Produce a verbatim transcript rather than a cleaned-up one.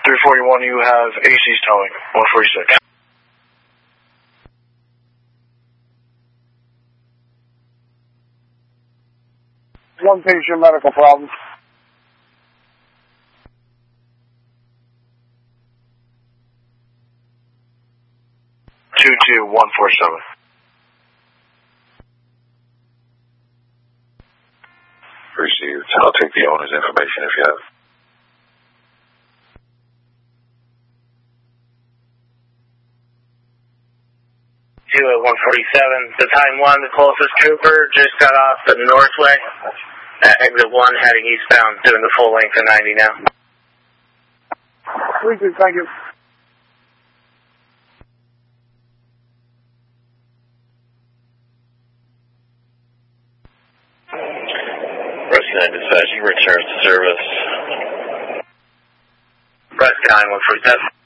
three forty-one, you have A C's towing, one forty-six. One patient, medical problems. two two one four seven. Received. I'll take the owner's information if you have. two at one forty-seven. The time one, the closest trooper just got off the Northway. At exit one, heading eastbound, doing the full length of ninety now. Three two, thank you. Rescue nine dispatch, you return to service. Rescue nine one forty-seven.